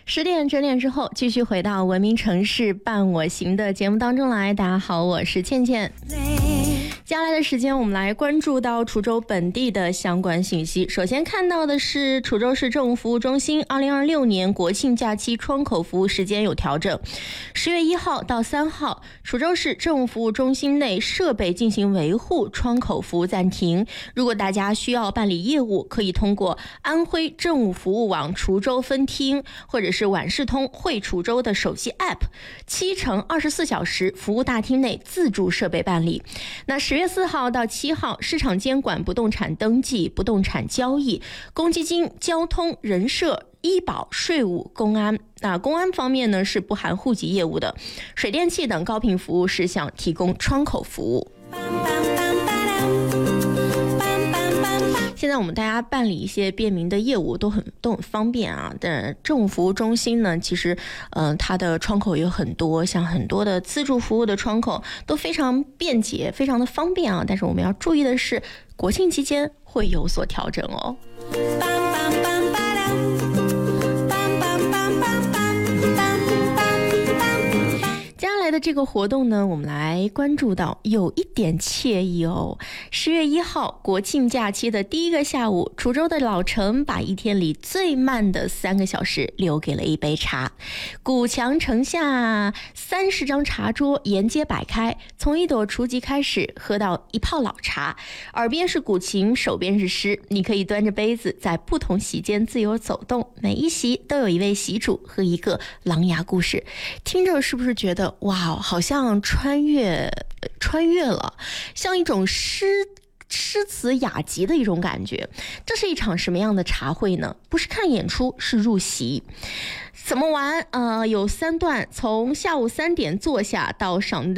10点整点之后，继续回到文明城市伴我行的节目当中来。大家好，我是倩倩。接下来的时间，我们来关注到滁州本地的相关信息。首先看到的是滁州市政务服务中心2026年国庆假期窗口服务时间有调整。10月1号到3号，滁州市政务服务中心内设备进行维护，窗口服务暂停。如果大家需要办理业务，可以通过安徽政务服务网滁州分厅，或者是晚市通会滁州的手机 App，7乘24小时服务大厅内自助设备办理。那10月4号到7号，市场监管不动产登记、不动产交易、公积金、交通、人社、医保、税务、公安。那公安方面呢，是不含户籍业务的。水电气等高频服务事项提供窗口服务。现在我们大家办理一些便民的业务都很方便啊。但政务服务中心呢，其实它的窗口有很多，像很多的自助服务的窗口都非常便捷，非常的方便啊。但是我们要注意的是，国庆期间会有所调整哦。接下来的这个活动呢，我们来关注到有一点惬意哦。10月1号，国庆假期的第一个下午，滁州的老城把一天里最慢的3个小时留给了一杯茶。古墙城下30张茶桌沿街摆开，从一朵雏菊开始，喝到一泡老茶，耳边是古琴，手边是诗，你可以端着杯子在不同席间自由走动，每一席都有一位席主和一个琅琊故事。听着是不是觉得哇，好像穿越了，像一种诗词雅集的一种感觉。这是一场什么样的茶会呢？不是看演出，是入席。怎么玩？有3段，从下午3点坐下到晌